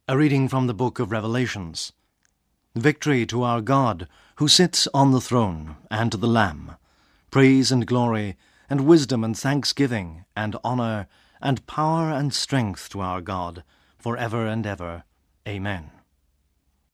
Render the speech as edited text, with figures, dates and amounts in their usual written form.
A reading from the book of Revelations. Victory to our God, who sits on the throne, and to the Lamb. Praise and glory, and wisdom and thanksgiving, and honour, and power and strength to our God, for ever and ever. Amen.